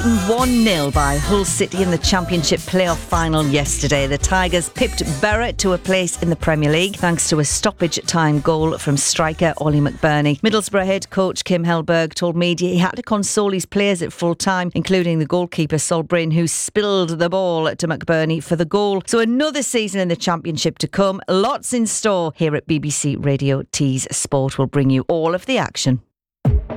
beaten 1-0 by Hull City in the Championship playoff final yesterday. The Tigers pipped Borough to a place in the Premier League thanks to a stoppage time goal from striker Ollie McBurney. Middlesbrough head coach Kim Hellberg told media he had to console his players at full time, including the goalkeeper Sol Bryn, who spilled the ball to McBurney for the goal. So another season in the Championship to come. Lots in store here at BBC Radio T's Sport. Will bring you all of the action.